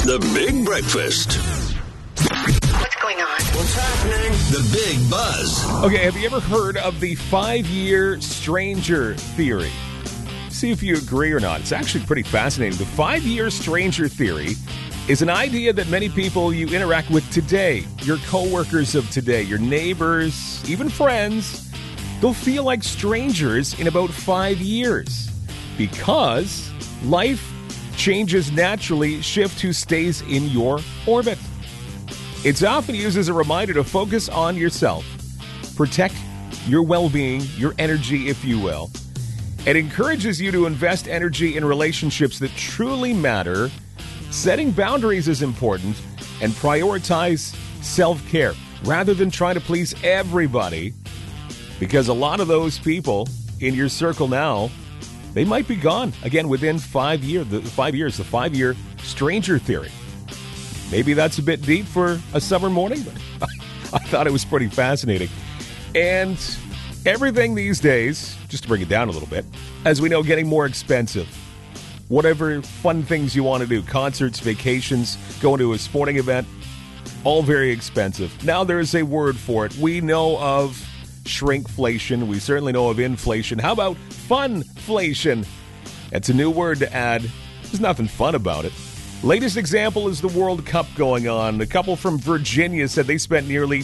The Big Breakfast. What's going on? What's happening? The Big Buzz. Okay, have you ever heard of the 5-year stranger theory? See if you agree or not. It's actually pretty fascinating. The 5-year stranger theory is an idea that many people you interact with today, your coworkers of today, your neighbors, even friends, they'll feel like strangers in about 5 years because life changes naturally, shift who stays in your orbit. It's often used as a reminder to focus on yourself, protect your well-being, your energy, if you will. It encourages you to invest energy in relationships that truly matter. Setting boundaries is important, and prioritize self-care rather than trying to please everybody, because a lot of those people in your circle now, they might be gone again within 5 years. The 5-year stranger theory. Maybe that's a bit deep for a summer morning, but I thought it was pretty fascinating. And everything these days, just to bring it down a little bit, as we know, getting more expensive. Whatever fun things you want to do, concerts, vacations, going to a sporting event, all very expensive. Now there's a word for it. We know of shrinkflation. We certainly know of inflation. How about funflation? That's a new word to add. There's nothing fun about it. Latest example is the World Cup going on. A couple from Virginia said they spent nearly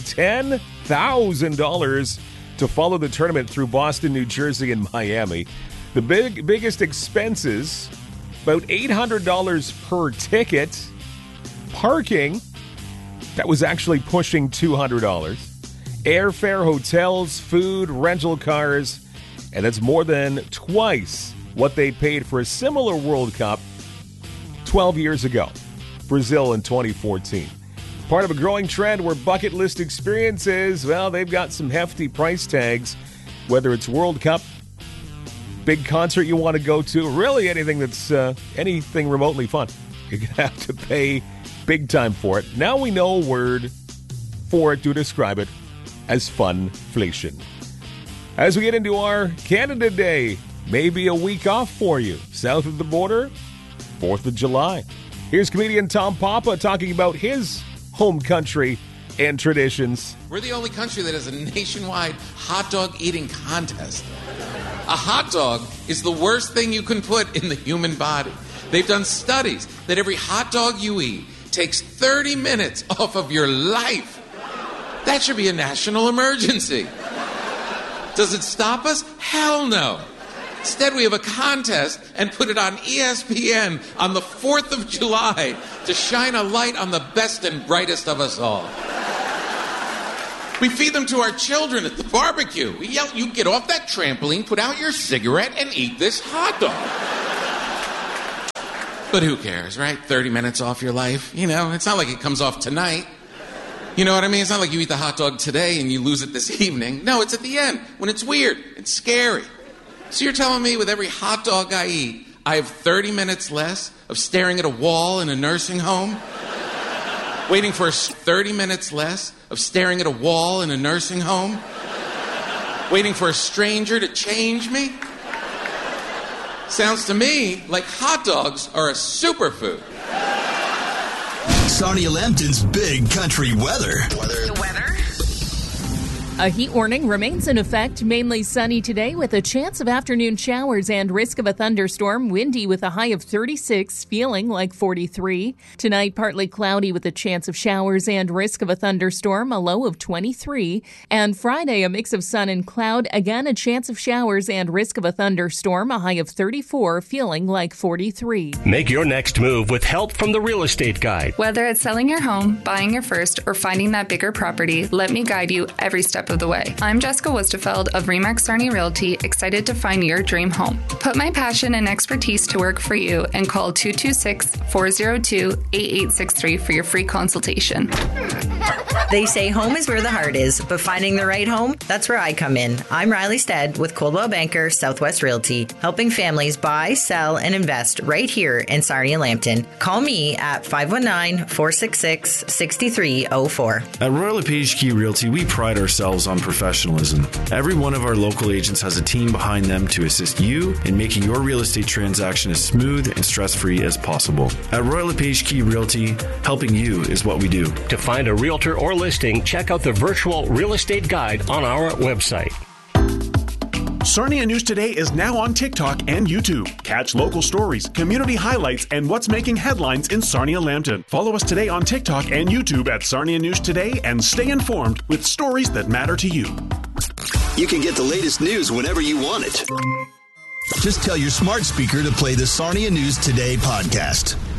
$10,000 to follow the tournament through Boston, New Jersey, and Miami. The biggest expenses, about $800 per ticket. Parking, that was actually pushing $200. Airfare, hotels, food, rental cars, and that's more than twice what they paid for a similar World Cup 12 years ago. Brazil in 2014. Part of a growing trend where bucket list experiences, well, they've got some hefty price tags, whether it's World Cup, big concert you want to go to, really anything that's anything remotely fun. You're going to have to pay big time for it. Now we know a word for it to describe it as funflation. As we get into our Canada Day, maybe a week off for you. South of the border, 4th of July. Here's comedian Tom Papa talking about his home country and traditions. We're the only country that has a nationwide hot dog eating contest. A hot dog is the worst thing you can put in the human body. They've done studies that every hot dog you eat takes 30 minutes off of your life. That should be a national emergency. Does it stop us? Hell no. Instead, we have a contest and put it on ESPN on the 4th of July to shine a light on the best and brightest of us all. We feed them to our children at the barbecue. We yell, you get off that trampoline, put out your cigarette, and eat this hot dog. But who cares, right? 30 minutes off your life. You know, it's not like it comes off tonight. You know what I mean? It's not like you eat the hot dog today and you lose it this evening. No, it's at the end, when it's weird. It's scary. So you're telling me with every hot dog I eat, I have 30 minutes less of staring at a wall in a nursing home? Waiting for 30 minutes less of staring at a wall in a nursing home? Waiting for a stranger to change me? Sounds to me like hot dogs are a superfood. Sarnia Lambton's Big Country Weather. The weather? A heat warning remains in effect, mainly sunny today with a chance of afternoon showers and risk of a thunderstorm, windy with a high of 36, feeling like 43. Tonight, partly cloudy with a chance of showers and risk of a thunderstorm, a low of 23. And Friday, a mix of sun and cloud, again a chance of showers and risk of a thunderstorm, a high of 34, feeling like 43. Make your next move with help from the Real Estate Guide. Whether it's selling your home, buying your first, or finding that bigger property, let me guide you every step of the way. I'm Jessica Wustefeld of Remax Sarnia Realty, excited to find your dream home. Put my passion and expertise to work for you and call 226-402-8863 for your free consultation. They say home is where the heart is, but finding the right home, that's where I come in. I'm Riley Stead with Coldwell Banker Southwest Realty, helping families buy, sell, and invest right here in Sarnia Lambton. Call me at 519-466-6304. At Royal LePage Key Realty, we pride ourselves themselves on professionalism. Every one of our local agents has a team behind them to assist you in making your real estate transaction as smooth and stress-free as possible. At Royal LePage Key Realty, helping you is what we do. To find a realtor or listing, check out the virtual real estate guide on our website. Sarnia News Today is now on TikTok and YouTube. Catch local stories, community highlights, and what's making headlines in Sarnia-Lambton. Follow us today on TikTok and YouTube at Sarnia News Today and stay informed with stories that matter to you. You can get the latest news whenever you want it. Just tell your smart speaker to play the Sarnia News Today podcast.